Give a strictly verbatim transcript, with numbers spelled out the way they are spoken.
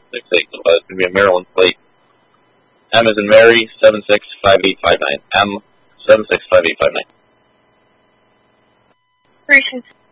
six eight. So uh, it's going to be a Maryland plate. M is in Mary, seven six five eight five nine. M, seven six five eight five nine. Operations